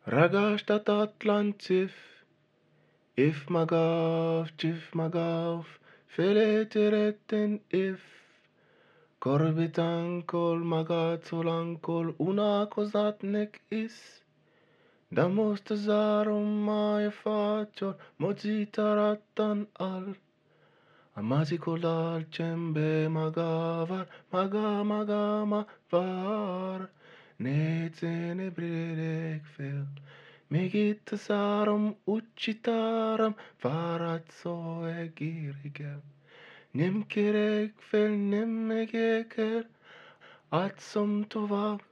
Ragashtat Atlantif, if magav, chif magav, feletereten if, korbitan kol magatulan kol una kozatnek is, damostazarum maefator, mozitaratan al, amazikolal chembe magavar, maga var, netene brirek fel. Megitasaram uchitaram faratso egirigel. Nimkirek fel nimmegeker atsom tova